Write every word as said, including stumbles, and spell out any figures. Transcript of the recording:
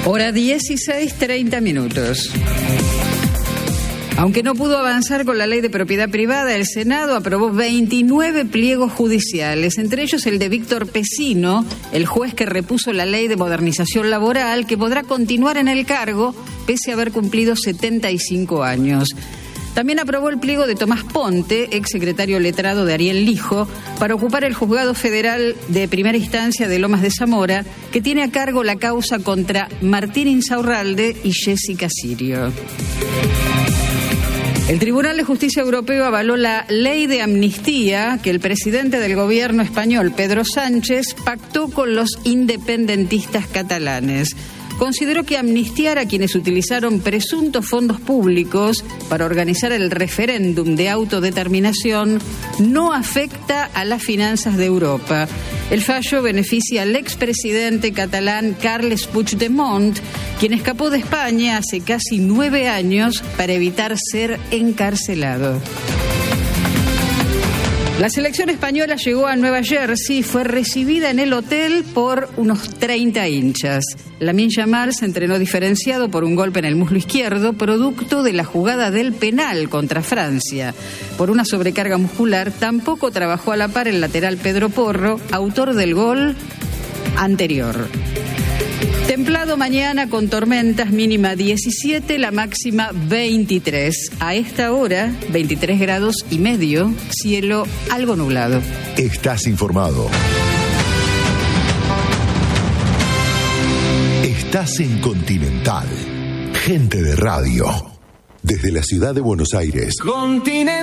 Hora dieciséis, treinta minutos. Aunque no pudo avanzar con la ley de propiedad privada, el Senado aprobó veintinueve pliegos judiciales, entre ellos el de Víctor Pesino, el juez que repuso la ley de modernización laboral, que podrá continuar en el cargo pese a haber cumplido setenta y cinco años. También aprobó el pliego de Tomás Ponte, exsecretario letrado de Ariel Lijo, para ocupar el juzgado federal de primera instancia de Lomas de Zamora, que tiene a cargo la causa contra Martín Insaurralde y Jessica Sirio. El Tribunal de Justicia Europeo avaló la ley de amnistía que el presidente del gobierno español, Pedro Sánchez, pactó con los independentistas catalanes. Consideró que amnistiar a quienes utilizaron presuntos fondos públicos para organizar el referéndum de autodeterminación no afecta a las finanzas de Europa. El fallo beneficia al expresidente catalán Carles Puigdemont, quien escapó de España hace casi nueve años para evitar ser encarcelado. La selección española llegó a Nueva Jersey y fue recibida en el hotel por unos treinta hinchas. Lamine Yamal se entrenó diferenciado por un golpe en el muslo izquierdo, producto de la jugada del penal contra Francia. Por una sobrecarga muscular, tampoco trabajó a la par el lateral Pedro Porro, autor del gol anterior. Templado mañana con tormentas, mínima diecisiete, la máxima veintitrés. A esta hora, veintitrés grados y medio, cielo algo nublado. Estás informado. Estás en Continental. Gente de radio. Desde la ciudad de Buenos Aires. Continental.